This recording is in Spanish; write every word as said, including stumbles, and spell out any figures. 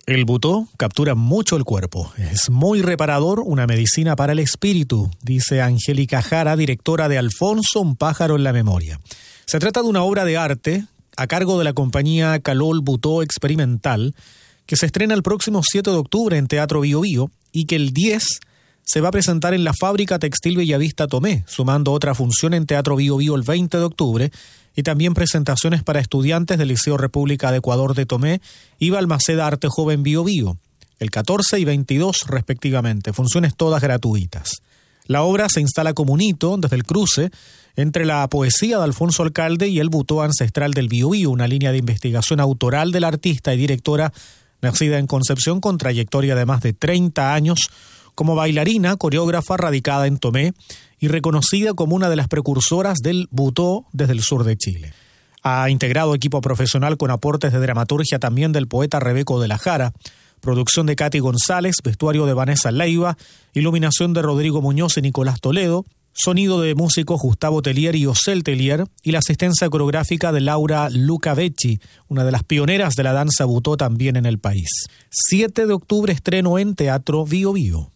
El butó captura mucho el cuerpo. Es muy reparador, una medicina para el espíritu, dice Angélica Jara, directora de Alfonso, un pájaro en la memoria. Se trata de una obra de arte a cargo de la compañía Calol Butó Experimental, que se estrena el próximo siete de octubre en Teatro Bio Bio y que el diez se va a presentar en la Fábrica Textil Bellavista Tomé, sumando otra función en Teatro Bio Bio el veinte de octubre y también presentaciones para estudiantes del Liceo República de Ecuador de Tomé y Balmaceda Arte Joven Bio Bio, el catorce y veintidós respectivamente, funciones todas gratuitas. La obra se instala como un hito desde el cruce entre la poesía de Alfonso Alcalde y el butó ancestral del Bio Bio, una línea de investigación autoral de la artista y directora nacida en Concepción con trayectoria de más de treinta años como bailarina, coreógrafa radicada en Tomé y reconocida como una de las precursoras del butó desde el sur de Chile. Ha integrado equipo profesional con aportes de dramaturgia también del poeta Rebeco de la Jara, producción de Katy González, vestuario de Vanessa Leiva, iluminación de Rodrigo Muñoz y Nicolás Toledo, sonido de músicos Gustavo Tellier y Osel Tellier y la asistencia coreográfica de Laura Luca Vecchi, una de las pioneras de la danza butó también en el país. siete de octubre estreno en Teatro Bio Bio.